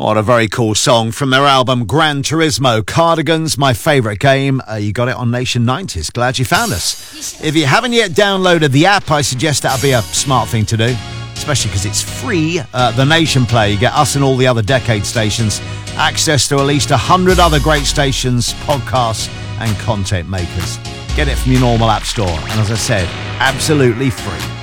What a very cool song from their album Gran Turismo. Cardigans, my favourite game. You got it on Nation 90s. Glad you found us. If you haven't yet downloaded the app, I suggest that'll be a smart thing to do, especially because it's free. The Nation Player, you get us and all the other Decade stations, access to at least 100 other great stations, podcasts and content makers. Get it from your normal app store. And as I said, absolutely free.